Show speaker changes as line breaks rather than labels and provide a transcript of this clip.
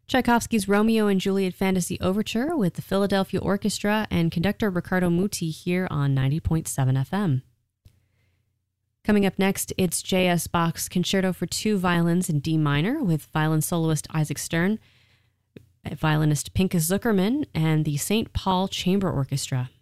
Tchaikovsky's Romeo and Juliet Fantasy Overture with the Philadelphia Orchestra and conductor Riccardo Muti here on 90.7 FM. Coming up next, it's J.S. Bach's Concerto for Two Violins in D minor with violin soloist Isaac Stern, violinist Pinchas Zuckerman, and the St. Paul Chamber Orchestra.